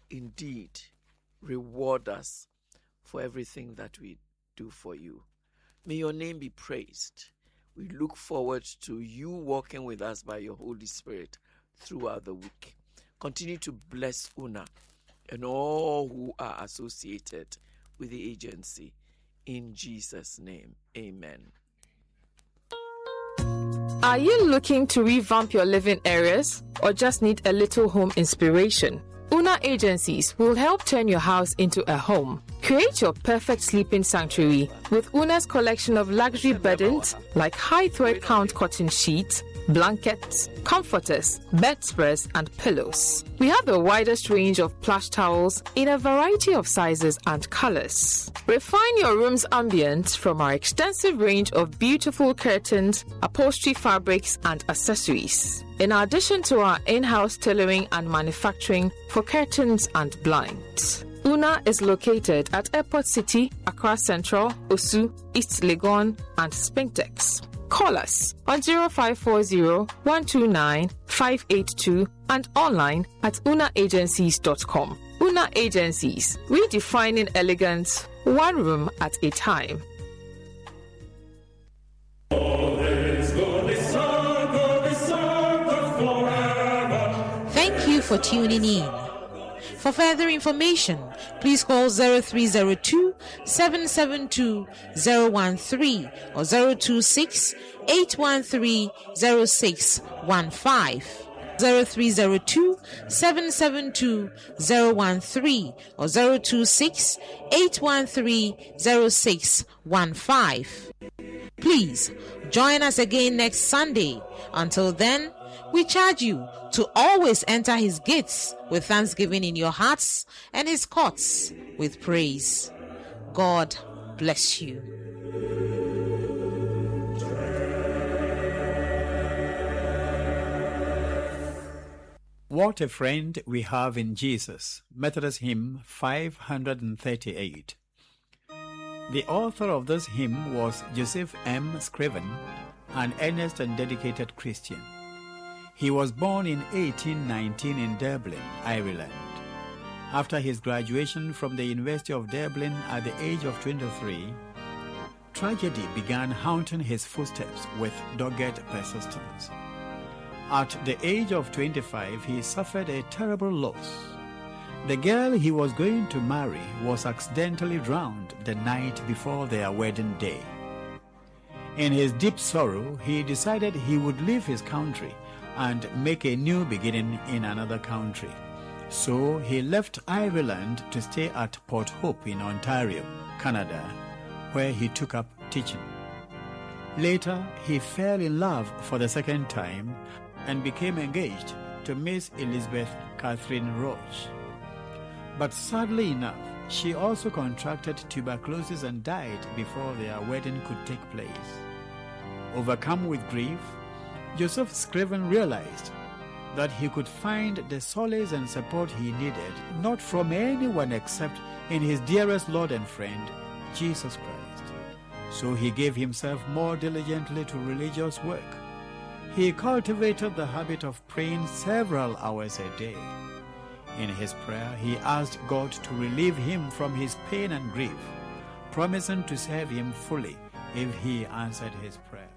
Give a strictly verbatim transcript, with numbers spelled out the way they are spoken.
indeed reward us for everything that we do for you. May your name be praised. We look forward to you walking with us by your Holy Spirit throughout the week. Continue to bless Una and all who are associated with the agency. In Jesus' name, amen. Are you looking to revamp your living areas or just need a little home inspiration? Una Agencies will help turn your house into a home. Create your perfect sleeping sanctuary with Una's collection of luxury beddings like high thread count cotton sheets, blankets, comforters, bedspreads, and pillows. We have the widest range of plush towels in a variety of sizes and colors. Refine your room's ambience from our extensive range of beautiful curtains, upholstery fabrics, and accessories. In addition to our in-house tailoring and manufacturing for curtains and blinds. Una is located at Airport City, Accra Central, Osu, East Legon, and Spintex. Call us on zero five four zero, one two nine, five eight two and online at una agencies dot com. Una Agencies, redefining elegance, one room at a time. Thank you for tuning in. For further information, please call zero three zero two, seven seven two, zero one three or zero two six, eight one three, zero six one five. zero three zero two, seven seven two, zero one three or zero two six, eight one three, zero six one five. Please join us again next Sunday. Until then, we charge you to always enter his gates with thanksgiving in your hearts and his courts with praise. God bless you. What a friend we have in Jesus. Methodist hymn five hundred thirty-eight. The author of this hymn was Joseph M. Scriven, an earnest and dedicated Christian. He was born in eighteen nineteen in Dublin, Ireland. After his graduation from the University of Dublin at the age of twenty-three, tragedy began haunting his footsteps with dogged persistence. At the age of twenty-five, he suffered a terrible loss. The girl he was going to marry was accidentally drowned the night before their wedding day. In his deep sorrow, he decided he would leave his country and make a new beginning in another country. So he left Ireland to stay at Port Hope in Ontario, Canada, where he took up teaching. Later, he fell in love for the second time and became engaged to Miss Elizabeth Catherine Roche. But sadly enough, she also contracted tuberculosis and died before their wedding could take place. Overcome with grief, Joseph Scriven realized that he could find the solace and support he needed not from anyone except in his dearest Lord and friend, Jesus Christ. So he gave himself more diligently to religious work. He cultivated the habit of praying several hours a day. In his prayer, he asked God to relieve him from his pain and grief, promising to serve him fully if he answered his prayer.